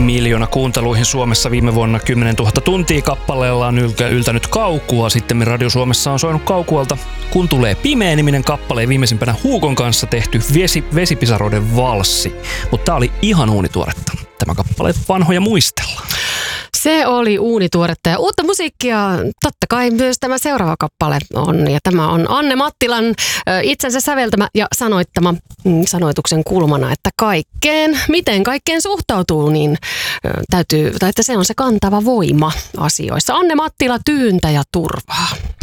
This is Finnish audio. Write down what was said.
Miljoona kuunteluihin Suomessa viime vuonna 10 000 tuntia kappaleella on yltänyt Kaukua. Sitten Radio Suomessa on soinut Kaukualta Kun tulee pimeä -niminen kappale ja viimeisimpänä Huukon kanssa tehty Vesipisaroiden valssi. Mutta tää oli ihan uunituoretta. Tämä kappale vanhoja muistellaan. Se oli uunituoretta ja uutta musiikkia. Totta kai myös tämä seuraava kappale on. Ja tämä on Anne Mattilan itsensä säveltämä ja sanoittama sanoituksen kulmana, että miten kaikkeen suhtautuu, niin että se on se kantava voima asioissa. Anne Mattila, Tyyntä ja turvaa.